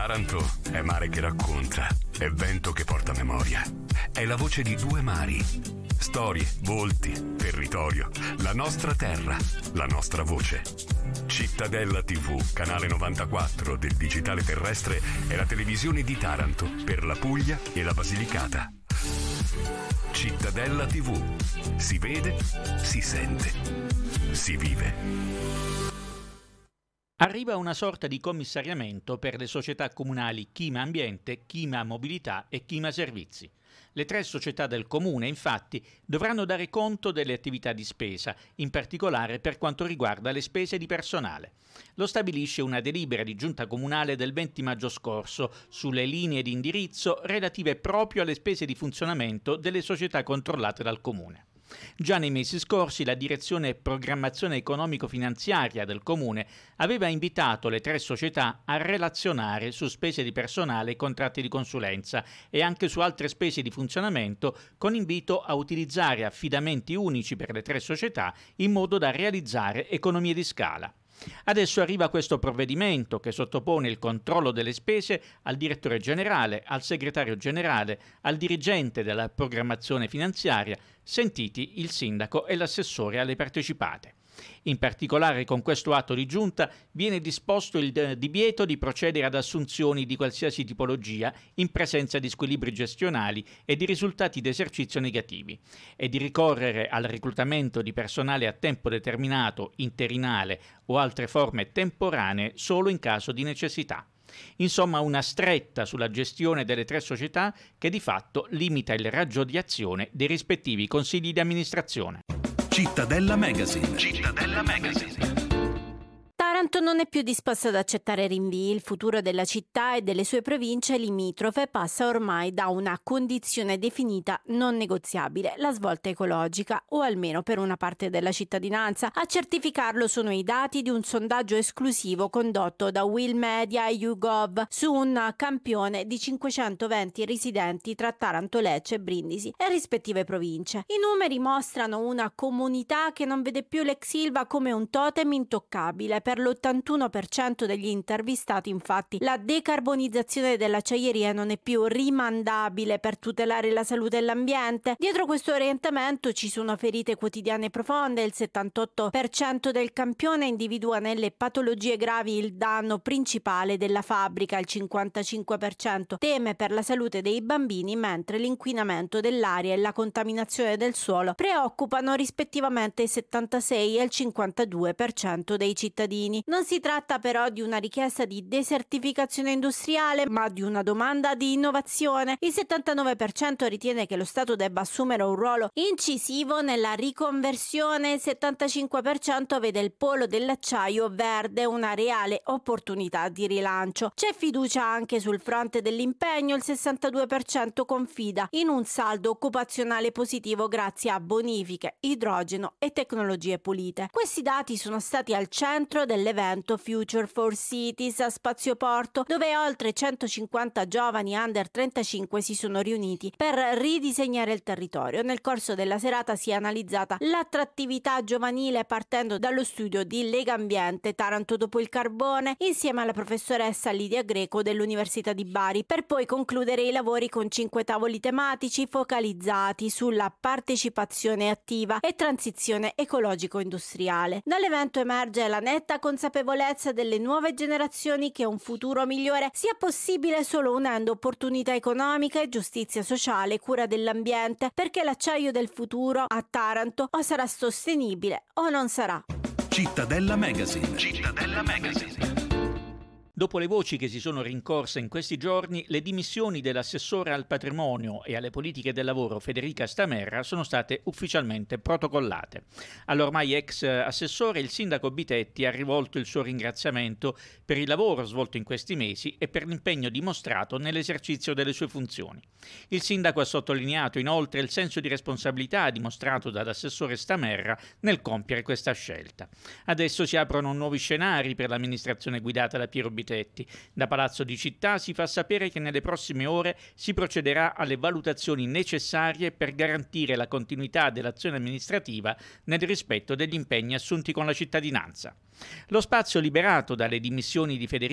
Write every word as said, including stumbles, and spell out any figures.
Taranto è mare che racconta, è vento che porta memoria. È la voce di due mari. Storie, volti, territorio, la nostra terra, la nostra voce. Cittadella tivù, canale novantaquattro del digitale terrestre, è la televisione di Taranto per la Puglia e la Basilicata. Cittadella tivù. Si vede, si sente, si vive. Arriva una sorta di commissariamento per le società comunali Chima Ambiente, Chima Mobilità e Chima Servizi. Le tre società del comune, infatti, dovranno dare conto delle attività di spesa, in particolare per quanto riguarda le spese di personale. Lo stabilisce una delibera di giunta comunale del venti maggio scorso sulle linee di indirizzo relative proprio alle spese di funzionamento delle società controllate dal comune. Già nei mesi scorsi la direzione programmazione economico-finanziaria del comune aveva invitato le tre società a relazionare su spese di personale e contratti di consulenza e anche su altre spese di funzionamento, con invito a utilizzare affidamenti unici per le tre società in modo da realizzare economie di scala. Adesso arriva questo provvedimento che sottopone il controllo delle spese al direttore generale, al segretario generale, al dirigente della programmazione finanziaria, sentiti il sindaco e l'assessore alle partecipate. In particolare, con questo atto di giunta viene disposto il divieto di procedere ad assunzioni di qualsiasi tipologia in presenza di squilibri gestionali e di risultati d'esercizio negativi e di ricorrere al reclutamento di personale a tempo determinato, interinale o altre forme temporanee solo in caso di necessità. Insomma, una stretta sulla gestione delle tre società che di fatto limita il raggio di azione dei rispettivi consigli di amministrazione. Cittadella Magazine. Cittadella Magazine. Taranto non è più disposto ad accettare rinvii. Il futuro della città e delle sue province limitrofe passa ormai da una condizione definita non negoziabile, la svolta ecologica, o almeno per una parte della cittadinanza. A certificarlo sono i dati di un sondaggio esclusivo condotto da Will Media e YouGov su un campione di cinquecentoventi residenti tra Taranto, Lecce e Brindisi e rispettive province. I numeri mostrano una comunità che non vede più l'ex Ilva come un totem intoccabile. Per l'ottantuno per cento degli intervistati, infatti, la decarbonizzazione dell'acciaieria non è più rimandabile per tutelare la salute e l'ambiente. Dietro questo orientamento ci sono ferite quotidiane profonde. Il settantotto per cento del campione individua nelle patologie gravi il danno principale della fabbrica, il cinquantacinque per cento teme per la salute dei bambini, mentre l'inquinamento dell'aria e la contaminazione del suolo preoccupano rispettivamente il settantasei e il cinquantadue per cento dei cittadini. Non si tratta però di una richiesta di desertificazione industriale, ma di una domanda di innovazione. Il settantanove per cento ritiene che lo Stato debba assumere un ruolo incisivo nella riconversione, il settantacinque per cento vede il polo dell'acciaio verde una reale opportunità di rilancio. C'è fiducia anche sul fronte dell'impegno, il sessantadue per cento confida in un saldo occupazionale positivo grazie a bonifiche, idrogeno e tecnologie pulite. Questi dati sono stati al centro dell'evento Future for Cities a Spazioporto, dove oltre centocinquanta giovani under trentacinque si sono riuniti per ridisegnare il territorio. Nel corso della serata si è analizzata l'attrattività giovanile partendo dallo studio di Legambiente Taranto dopo il carbone insieme alla professoressa Lidia Greco dell'Università di Bari, per poi concludere i lavori con cinque tavoli tematici focalizzati sulla partecipazione attiva e transizione ecologico-industriale. Dall'evento emerge la netta consapevolezza delle nuove generazioni che un futuro migliore sia possibile solo unendo opportunità economica e giustizia sociale, cura dell'ambiente, perché l'acciaio del futuro a Taranto o sarà sostenibile o non sarà. Cittadella Magazine. Cittadella Magazine. Dopo le voci che si sono rincorse in questi giorni, le dimissioni dell'assessore al patrimonio e alle politiche del lavoro Federica Stamerra sono state ufficialmente protocollate. All'ormai ex assessore, il sindaco Bitetti ha rivolto il suo ringraziamento per il lavoro svolto in questi mesi e per l'impegno dimostrato nell'esercizio delle sue funzioni. Il sindaco ha sottolineato inoltre il senso di responsabilità dimostrato dall'assessore Stamerra nel compiere questa scelta. Adesso si aprono nuovi scenari per l'amministrazione guidata da Piero Bitetti. Da Palazzo di Città si fa sapere che nelle prossime ore si procederà alle valutazioni necessarie per garantire la continuità dell'azione amministrativa nel rispetto degli impegni assunti con la cittadinanza. Lo spazio liberato dalle dimissioni di Federica